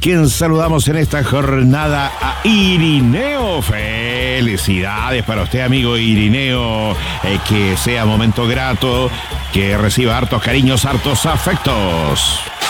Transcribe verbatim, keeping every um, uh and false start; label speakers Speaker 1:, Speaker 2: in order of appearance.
Speaker 1: quien saludamos en esta jornada, a Irineo. Felicidades para usted, amigo Irineo. Eh, que sea momento grato, que reciba hartos cariños, hartos afectos.